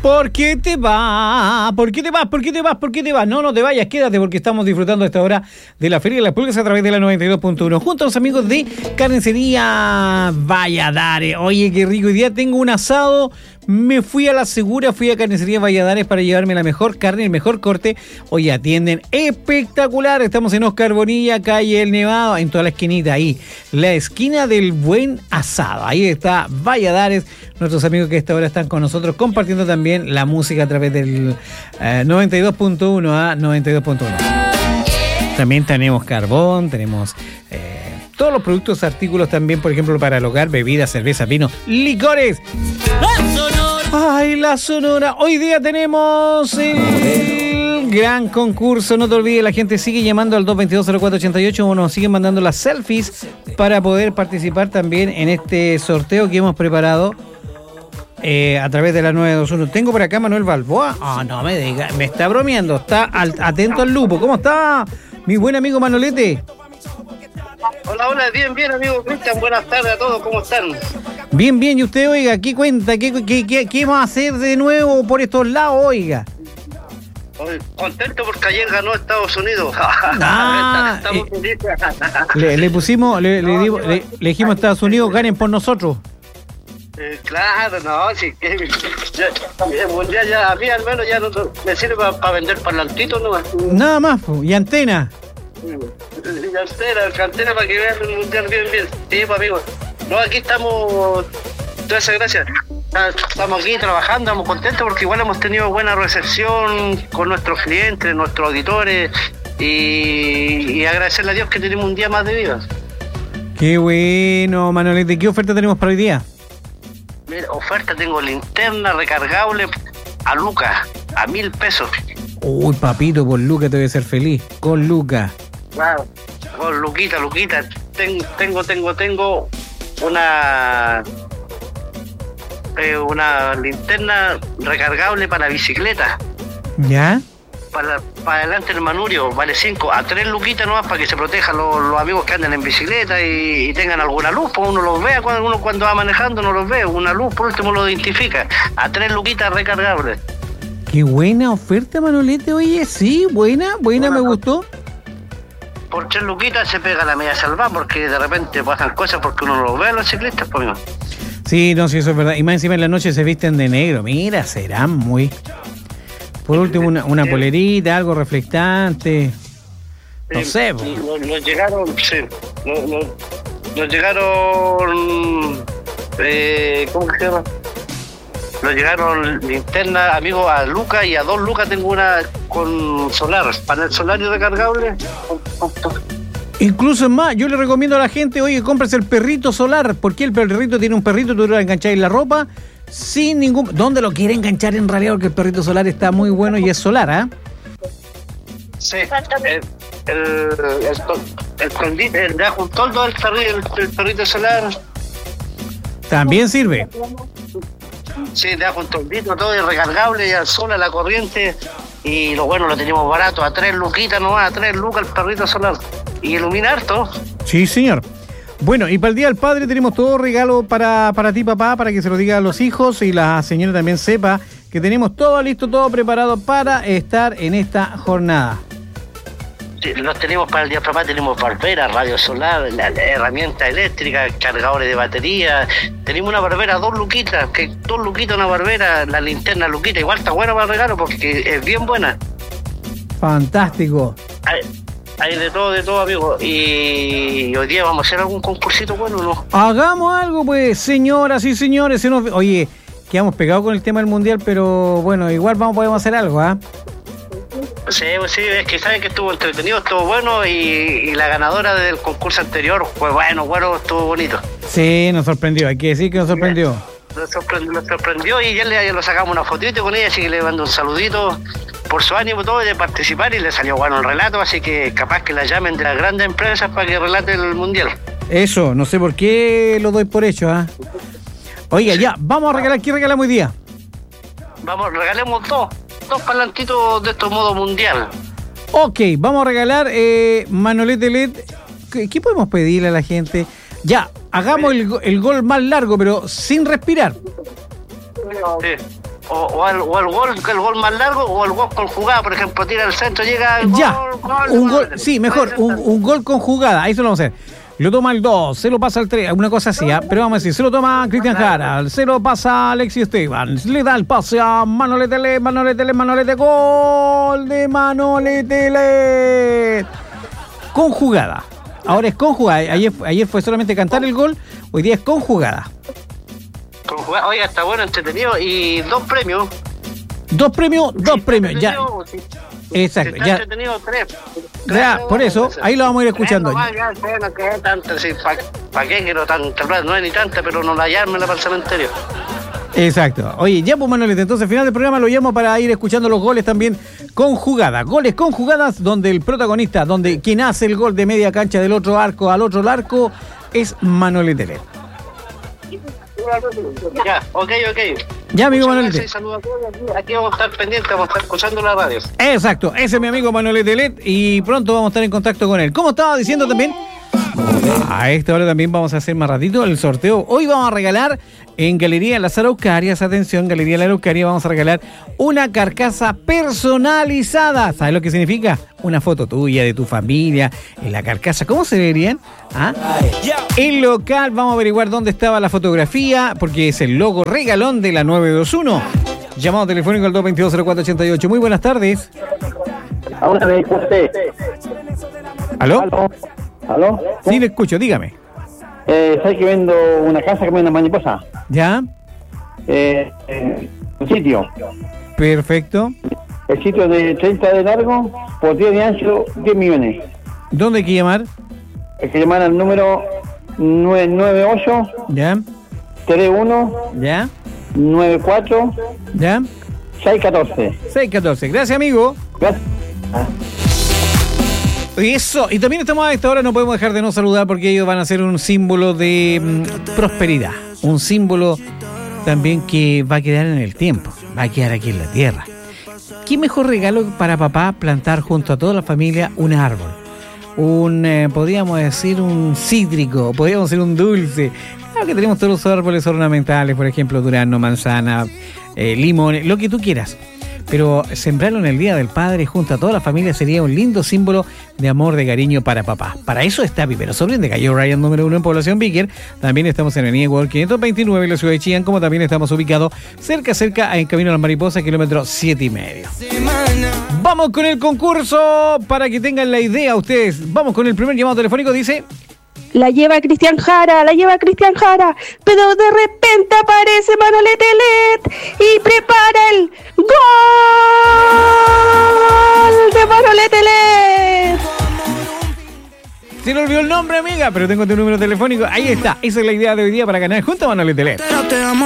¿Por qué te vas? ¿Por qué te vas? ¿Por qué te vas? ¿Por qué te vas? No te vayas, quédate porque estamos disfrutando a esta hora de la Feria de las Pulgas a través de la 92.1 junto a los amigos de Carnicería Valladares. Oye, qué rico, hoy día tengo un asado. Me fui a la segura, fui a Carnicería Valladares para llevarme la mejor carne, el mejor corte. Hoy atienden espectacular. Estamos en Oscar Bonilla, calle El Nevado, en toda la esquinita ahí. La esquina del buen asado. Ahí está Valladares. Nuestros amigos que a esta hora están con nosotros compartiendo también la música a través del 92.1 a 92.1. También tenemos carbón, tenemos todos los productos, artículos también, por ejemplo, para el hogar, bebidas, cerveza, vino, licores. ¡Ay, la Sonora! Hoy día tenemos el gran concurso. No te olvides, la gente sigue llamando al 222-0488 o nos siguen mandando las selfies para poder participar también en este sorteo que hemos preparado a través de la 921. Tengo por acá Manuel Balboa. No me diga, me está bromeando. Está atento al lupo. ¿Cómo está mi buen amigo Manolete? Hola, bien, amigo Cristian, buenas tardes a todos, ¿cómo están? Bien, y usted, oiga, ¿qué cuenta? ¿Qué vamos a hacer de nuevo por estos lados, oiga? Contento porque ayer ganó Estados Unidos. Estamos felices. Le pusimos, le dijimos a Estados Unidos, ganen por nosotros. Claro, no, sí, el mundial ya, a mí al menos ya no me sirve para vender parlantitos, ¿no? Nada más, y antena. Y antena para que vean el mundial bien. Sí, pues, amigos. No, aquí estamos, muchas gracias. Estamos aquí trabajando, estamos contentos porque igual hemos tenido buena recepción con nuestros clientes, nuestros auditores y agradecerle a Dios que tenemos un día más de vida. Qué bueno, Manolete. ¿Qué oferta tenemos para hoy día? Mira, oferta, tengo linterna recargable a Lucas, a 1,000 pesos. Uy, papito, por Lucas te voy a hacer feliz. Con Lucas. Claro, con Luquita. Tengo una linterna recargable para bicicleta. ¿Ya? Para adelante el manurio, vale 5, a 3 luquitas nomás para que se protejan los amigos que andan en bicicleta y tengan alguna luz, pues uno los vea cuando va manejando, no los ve, una luz por último lo identifica, a 3 luquitas recargables. Qué buena oferta, Manolete, oye, sí, buena, me gustó. Por 3 luquitas se pega la media salvada porque de repente pasan cosas porque uno no los ve a los ciclistas, pues. Sí, no, sí, eso es verdad, y más encima en la noche se visten de negro, mira, serán muy... Por último, una polerita, algo reflectante. No sé. Nos llegaron, sí. Nos llegaron. ¿Cómo que se llama? Nos llegaron linternas, amigos, a Lucas y a 2 Lucas tengo una con solar, panel solar y recargable. Incluso es más, yo le recomiendo a la gente, oye, cómprese el perrito solar, porque el perrito tiene un perrito, tú lo engancháis en la ropa. Sin ningún... ¿Dónde lo quiere enganchar en realidad? Porque el perrito solar está muy bueno y es solar, ¿ah? Sí, el de un toldo del perrito solar. También sirve. Sí, de un toldito, todo es recargable y al sol, a la corriente. Y lo bueno, lo tenemos barato, a 3 luquitas nomás, a 3 lucas el perrito solar. Y iluminar todo. Sí, señor. Bueno, y para el Día del Padre tenemos todo regalo para ti, papá, para que se lo diga a los hijos y la señora también sepa que tenemos todo listo, todo preparado para estar en esta jornada. Sí, los tenemos para el Día del Papá, tenemos barbera, radio solar, la herramienta eléctrica, cargadores de batería. Tenemos una barbera, 2 luquitas, que 2 luquitas una barbera, la linterna luquita, igual está buena para el regalo porque es bien buena. Fantástico. Hay de todo, amigo. Y hoy día vamos a hacer algún concursito bueno, ¿no? Hagamos algo, pues, señoras y señores. Oye, quedamos pegados con el tema del mundial, pero bueno, igual podemos hacer algo, ¿ah? Sí, es que saben que estuvo entretenido, estuvo bueno y la ganadora del concurso anterior fue bueno, estuvo bonito. Sí, nos sorprendió, hay que decir que nos sorprendió. Nos sorprendió y ya lo sacamos una fotito con ella, así que le mando un saludito por su ánimo todo de participar y le salió bueno el relato, así que capaz que la llamen de las grandes empresas para que relate el mundial. Eso, no sé por qué lo doy por hecho, ¿ah? Oiga, ya, vamos a regalar, ¿qué regalamos hoy día? Regalemos dos parlantitos de estos modo mundial. Ok, vamos a regalar Manolete LED. ¿Qué podemos pedirle a la gente? Ya, hagamos el gol más largo, pero sin respirar. Sí. el gol más largo o el gol con jugada, por ejemplo, tira al centro, llega el ya, un gol, gol, sí, mejor, un gol con jugada, ahí se lo vamos a hacer. Lo toma el 2, se lo pasa el 3, una cosa así, ¿eh? Pero vamos a decir, se lo toma Cristian Jara, se lo pasa Alexis Esteban, le da el pase a Manolete, gol de Manolete. Con jugada. Ahora es con jugada. Ayer fue solamente cantar el gol, hoy día es con jugada. Con jugada, oiga, está bueno, entretenido y dos premios. Dos premios, ya. Exacto, si está ya. entretenido, tres. Ya, por eso, ahí lo vamos a ir escuchando. ¿Para qué quiero tanta plata? No es ni tanta, pero no la llamen para el cementerio. Exacto. Oye, ya pues Manolete, entonces al final del programa lo llamo para ir escuchando los goles también con jugada. Goles con jugadas donde el protagonista, donde quien hace el gol de media cancha del otro arco al otro arco es Manolete. Ya, ok. Ya, amigo Muchas Manolete. gracias, saludos a todos. Aquí vamos a estar pendientes, vamos a estar escuchando la radio. Exacto, ese es mi amigo Manolete y pronto vamos a estar en contacto con él. Como estaba diciendo también, a esta hora también vamos a hacer más ratito el sorteo. Hoy vamos a regalar en Galería Las Araucarias, atención, Galería Las Araucarias, vamos a regalar una carcasa personalizada. ¿Sabes lo que significa? Una foto tuya, de tu familia, en la carcasa. ¿Cómo se verían? ¿Ah? El local, vamos a averiguar dónde estaba la fotografía, porque es el logo regalón de la 921. Llamado telefónico al 222-0488. Muy buenas tardes. Ahora me usted. ¿Aló? ¿Aló? Sí, le escucho, dígame. ¿Sabes que vendo una casa que vende mariposa? ¿Ya? Un sitio. Perfecto. El sitio de 30 de largo por 10 de ancho, 10 millones. ¿Dónde hay que llamar? Hay que llamar al número 998 ¿Ya? 31 ¿Ya? 94 ¿Ya? 614. 614. Gracias, amigo. Gracias. Eso, y también estamos a esta hora, no podemos dejar de no saludar porque ellos van a ser un símbolo de prosperidad, un símbolo también que va a quedar en el tiempo, va a quedar aquí en la tierra. ¿Qué mejor regalo para papá plantar junto a toda la familia un árbol? Podríamos decir un cítrico, podríamos decir un dulce. Claro que tenemos todos los árboles ornamentales, por ejemplo, durazno, manzana, limones, lo que tú quieras. Pero sembrarlo en el Día del Padre junto a toda la familia sería un lindo símbolo de amor, de cariño para papá. Para eso está Vivero Sobrino de calle Ryan número 1 en Población Bíquer. También estamos en el Ecuador 529 en la ciudad de Chillán, como también estamos ubicados cerca en Camino a las Mariposas, kilómetro 7,5. Vamos con el concurso para que tengan la idea ustedes. Vamos con el primer llamado telefónico, dice... La lleva Cristian Jara, pero de repente aparece Manolete Let y prepara el gol de Manolete Let. Se le olvidó el nombre, amiga, pero tengo tu número telefónico. Ahí está, esa es la idea de hoy día para ganar junto a Manolete Let.